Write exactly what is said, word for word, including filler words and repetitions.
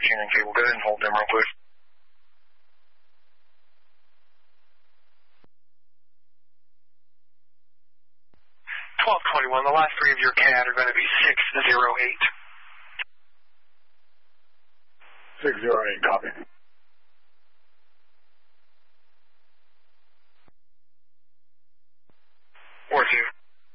retaining cable. Go ahead and hold them real quick. twelve twenty-one, the last three of your C A D are going to be six zero eight. six zero eight, copy.